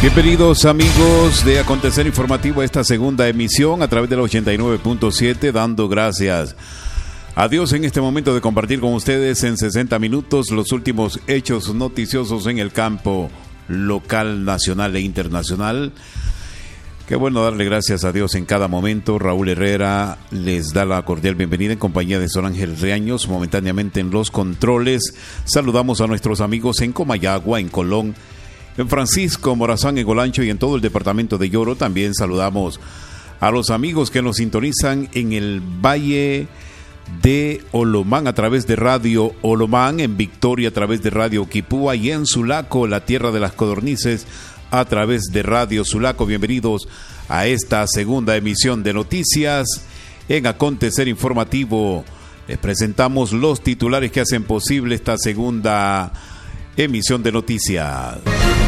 Bienvenidos amigos de Acontecer Informativo a esta segunda emisión a través del 89.7, dando gracias a Dios en este momento de compartir con ustedes en 60 minutos los últimos hechos noticiosos en el campo local, nacional e internacional. Qué bueno darle gracias a Dios en cada momento. Raúl Herrera les da la cordial bienvenida en compañía de Sol Ángel Reaños, momentáneamente en los controles. Saludamos a nuestros amigos en Comayagua, en Colón, en Francisco Morazán, en Olancho y en todo el departamento de Lloro. También saludamos a los amigos que nos sintonizan en el Valle de Olomán a través de Radio Olomán, en Victoria a través de Radio Quipúa y en Sulaco, la tierra de las codornices, a través de Radio Sulaco. Bienvenidos a esta segunda emisión de noticias en Acontecer Informativo. Les presentamos los titulares que hacen posible esta segunda emisión de noticias.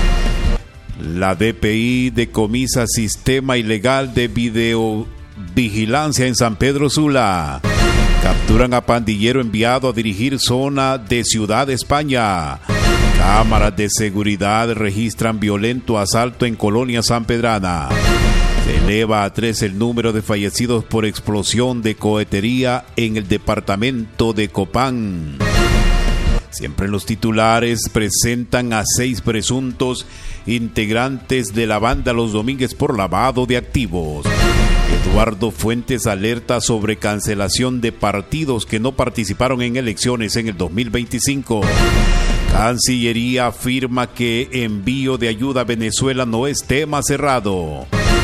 La DPI decomisa sistema ilegal de videovigilancia en San Pedro Sula. Capturan a pandillero enviado a dirigir zona de Ciudad España. Cámaras de seguridad registran violento asalto en Colonia Sanpedrana. Se eleva a 3 el número de fallecidos por explosión de cohetería en el departamento de Copán. Siempre los titulares presentan a 6 presuntos integrantes de la banda Los Domínguez por lavado de activos. Eduardo Fuentes alerta sobre cancelación de partidos que no participaron en elecciones en el 2025. Cancillería afirma que envío de ayuda a Venezuela no es tema cerrado.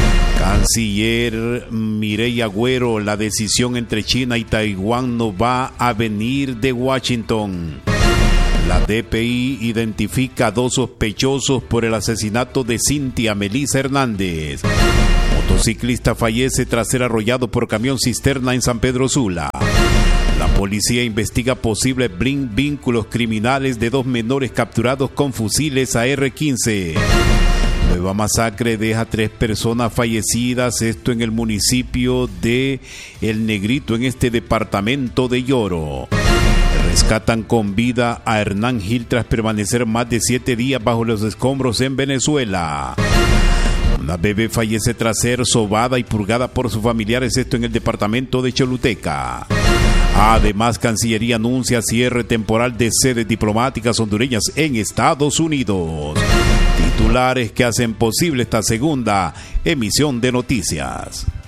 Canciller Mireya Agüero, la decisión entre China y Taiwán no va a venir de Washington. La DPI identifica a 2 sospechosos por el asesinato de Cintia Melissa Hernández. Motociclista fallece tras ser arrollado por camión cisterna en San Pedro Sula. La policía investiga posibles vínculos criminales de 2 menores capturados con fusiles AR-15. Nueva masacre deja 3 personas fallecidas, esto en el municipio de El Negrito, en este departamento de Lloro. Rescatan con vida a Hernán Gil tras permanecer más de 7 días bajo los escombros en Venezuela. Una bebé fallece tras ser sobada y purgada por sus familiares, esto en el departamento de Choluteca. Además, Cancillería anuncia cierre temporal de sedes diplomáticas hondureñas en Estados Unidos. Titulares que hacen posible esta segunda emisión de noticias.